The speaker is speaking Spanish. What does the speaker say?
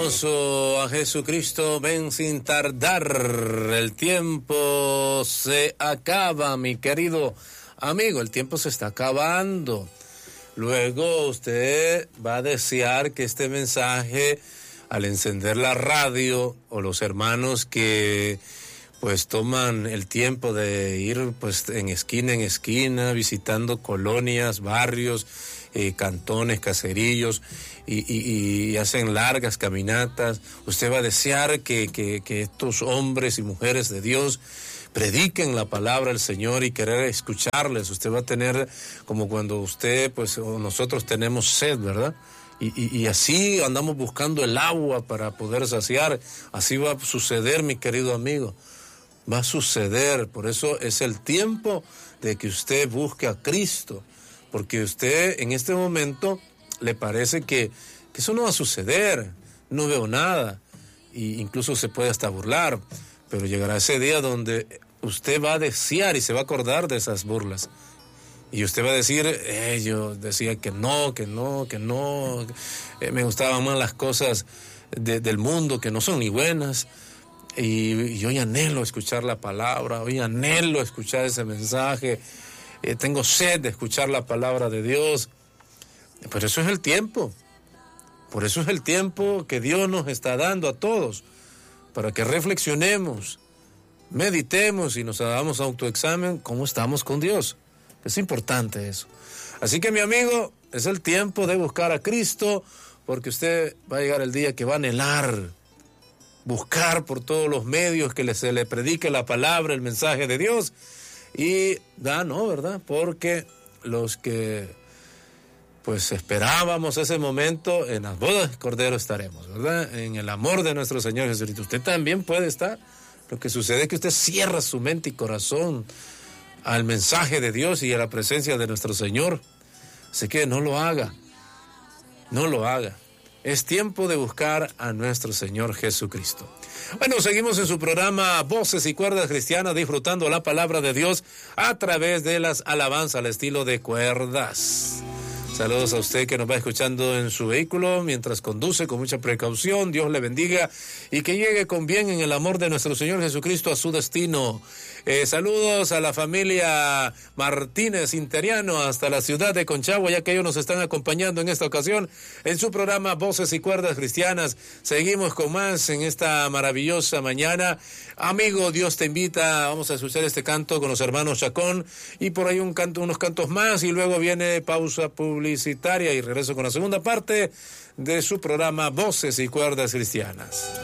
A Jesucristo, ven sin tardar, el tiempo se acaba, mi querido amigo, el tiempo se está acabando. Luego usted va a desear que este mensaje, al encender la radio, o los hermanos que pues toman el tiempo de ir pues en esquina, visitando colonias, barrios, cantones, caserillos, y hacen largas caminatas. Usted va a desear que estos hombres y mujeres de Dios prediquen la palabra del Señor y querer escucharles. Usted va a tener como cuando usted, pues, o nosotros tenemos sed, ¿verdad? Y así andamos buscando el agua para poder saciar. Así va a suceder, mi querido amigo. Va a suceder. Por eso es el tiempo de que usted busque a Cristo. Porque usted en este momento le parece que eso no va a suceder. No veo nada. Y incluso se puede hasta burlar. Pero llegará ese día donde usted va a desear y se va a acordar de esas burlas. Y usted va a decir, yo decía que no, me gustaban más las cosas del mundo que no son ni buenas. Y hoy anhelo escuchar la palabra, hoy anhelo escuchar ese mensaje, tengo sed de escuchar la palabra de Dios. Pero eso es el tiempo, por eso es el tiempo que Dios nos está dando a todos, para que reflexionemos, meditemos y nos hagamos autoexamen cómo estamos con Dios. Es importante eso. Así que, mi amigo, es el tiempo de buscar a Cristo, porque usted va a llegar el día que va a anhelar, buscar por todos los medios que se le predique la palabra, el mensaje de Dios. Y no, ¿verdad? Porque los que pues esperábamos ese momento, en las bodas del Cordero estaremos, ¿verdad? En el amor de nuestro Señor Jesucristo. Usted también puede estar. Lo que sucede es que usted cierra su mente y corazón al mensaje de Dios y a la presencia de nuestro Señor. Así que no lo haga. No lo haga. Es tiempo de buscar a nuestro Señor Jesucristo. Bueno, seguimos en su programa Voces y Cuerdas Cristianas, disfrutando la palabra de Dios a través de las alabanzas al estilo de cuerdas. Saludos a usted que nos va escuchando en su vehículo mientras conduce con mucha precaución. Dios le bendiga y que llegue con bien en el amor de nuestro Señor Jesucristo a su destino. Saludos a la familia Martínez Interiano hasta la ciudad de Conchagua, ya que ellos nos están acompañando en esta ocasión en su programa Voces y Cuerdas Cristianas. Seguimos con más en esta maravillosa mañana. Amigo, Dios te invita. Vamos a escuchar este canto con los hermanos Chacón y por ahí unos cantos más, y luego viene pausa publicitaria y regreso con la segunda parte de su programa Voces y Cuerdas Cristianas.